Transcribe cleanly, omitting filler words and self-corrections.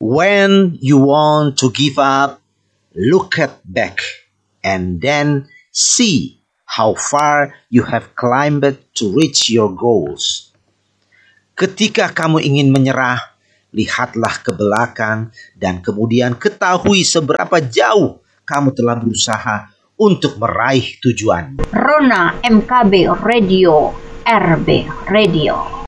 When you want to give up, look back and then see how far you have climbed to reach your goals. Ketika kamu ingin menyerah, lihatlah ke belakang dan kemudian ketahui seberapa jauh kamu telah berusaha untuk meraih tujuan. Rona MKB Radio, RB Radio.